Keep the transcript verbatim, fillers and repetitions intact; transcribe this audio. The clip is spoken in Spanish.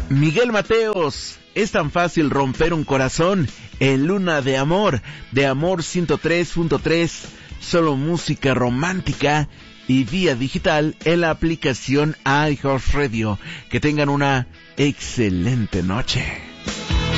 Miguel Mateos, es tan fácil romper un corazón en Luna de Amor, de Amor ciento tres punto tres, solo música romántica y vía digital en la aplicación iHeartRadio. Que tengan una excelente noche.